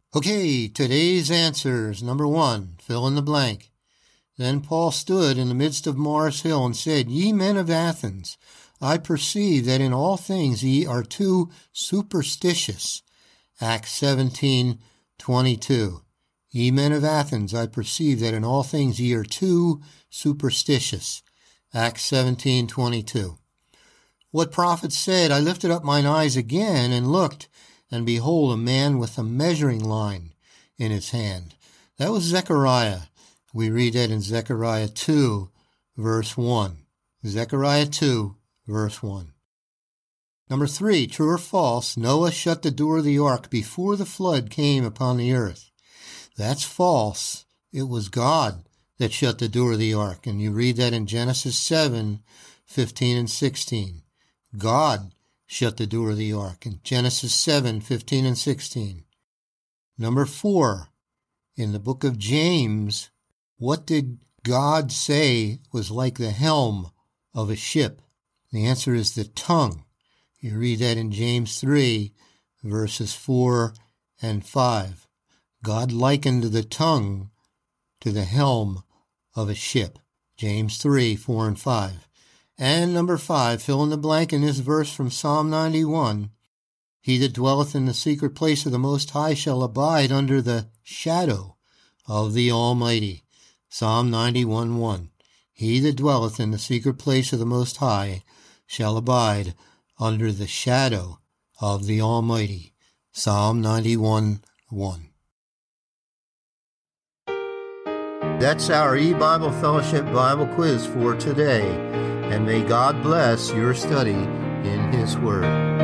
Okay, today's answers. Number 1, fill in the blank. Then Paul stood in the midst of Mars Hill and said, Ye men of Athens, I perceive that in all things ye are too superstitious. Acts 17:22. Ye men of Athens, I perceive that in all things ye are too superstitious. Acts 17:22. What prophet said, I lifted up mine eyes again and looked, and behold, a man with a measuring line in his hand. That was Zechariah. We read that in Zechariah 2, verse 1. Zechariah 2, verse 1. Number 3, true or false, Noah shut the door of the ark before the flood came upon the earth. That's false. It was God that shut the door of the ark, and you read that in Genesis 7, 15 and 16. God shut the door of the ark in Genesis 7, 15 and 16. Number 4, in the book of James, what did God say was like the helm of a ship? The answer is the tongue. You read that in James 3, verses 4 and 5. God likened the tongue to the helm of a ship. James 3, 4 and 5. And number 5, fill in the blank in this verse from Psalm 91. He that dwelleth in the secret place of the Most High shall abide under the shadow of the Almighty. Psalm 91:1. He that dwelleth in the secret place of the Most High shall abide under the shadow of the Almighty. Psalm 91:1. That's our E-Bible Fellowship Bible quiz for today. And may God bless your study in His Word.